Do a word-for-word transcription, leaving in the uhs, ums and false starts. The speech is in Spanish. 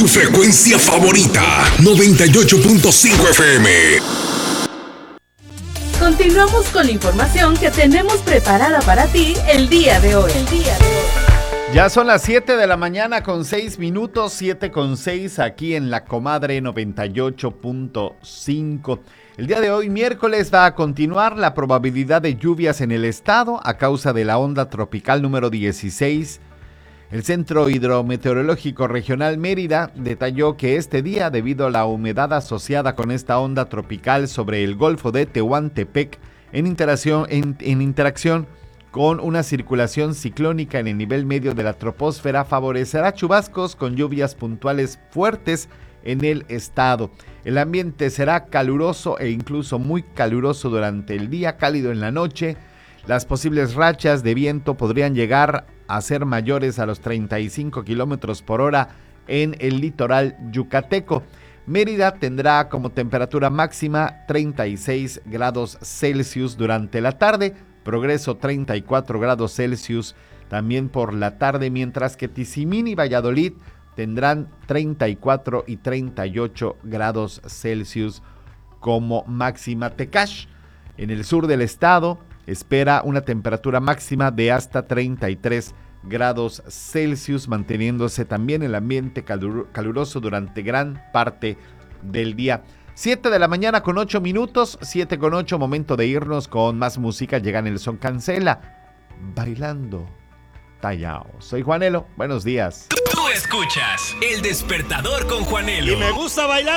frecuencia favorita, noventa y ocho punto cinco F M. Continuamos con la información que tenemos preparada para ti el día de hoy. El día de hoy. Ya son las siete de la mañana con seis minutos, siete con seis aquí en La Comadre noventa y ocho punto cinco. El día de hoy, miércoles, va a continuar la probabilidad de lluvias en el estado a causa de la onda tropical número dieciséis. El Centro Hidrometeorológico Regional Mérida detalló que este día, debido a la humedad asociada con esta onda tropical sobre el Golfo de Tehuantepec, en interacción, en, en interacción con una circulación ciclónica en el nivel medio de la troposfera, favorecerá chubascos con lluvias puntuales fuertes en el estado. El ambiente será caluroso e incluso muy caluroso durante el día, cálido en la noche. Las posibles rachas de viento podrían llegar a ser mayores a los treinta y cinco kilómetros por hora en el litoral yucateco. Mérida tendrá como temperatura máxima treinta y seis grados Celsius durante la tarde, Progreso treinta y cuatro grados Celsius también por la tarde, mientras que Tizimín y Valladolid tendrán treinta y cuatro y treinta y ocho grados Celsius como máxima. Tecash, en el sur del estado, espera una temperatura máxima de hasta treinta y tres grados Celsius, manteniéndose también el ambiente calur- caluroso durante gran parte del día. siete de la mañana con ocho minutos, siete con ocho, momento de irnos con más música. Llega Nelson Cancela, Bailando Tallao. Soy Juanelo, buenos días. Tú escuchas El Despertador con Juanelo. Y me gusta bailar.